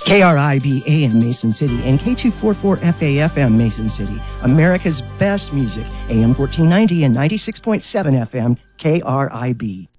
KRIB AM Mason City and K244 FAFM Mason City. America's best music. AM 1490 and 96.7 FM KRIB.